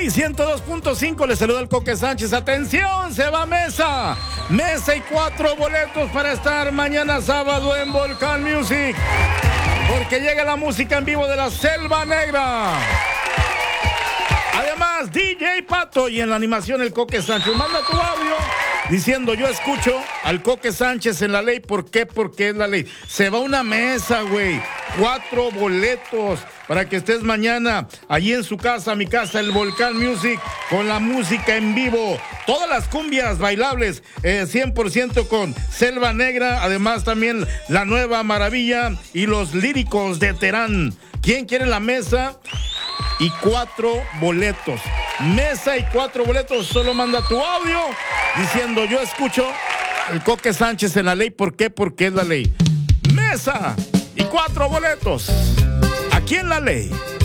102.5, le saluda el Coque Sánchez. Atención, se va Mesa. Mesa y 4 boletos para estar mañana sábado en Volcán Music. Porque llega la música en vivo de la Selva Negra. Además, DJ Pato y en la animación el Coque Sánchez. Manda tu audio diciendo: yo escucho al Coque Sánchez en la ley. ¿Por qué? Porque es la ley. Se va una mesa, güey. 4 boletos para que estés mañana allí en su casa, mi casa, el Volcán Music, con la música en vivo. Todas las cumbias bailables, 100% con Selva Negra. Además también la Nueva Maravilla y los Líricos de Terán. ¿Quién quiere la mesa? Y 4 boletos. Mesa y 4 boletos. Solo manda tu audio diciendo: yo escucho el Coque Sánchez en la ley. ¿Por qué? Porque es la ley. Mesa y 4 boletos. Aquí en la ley.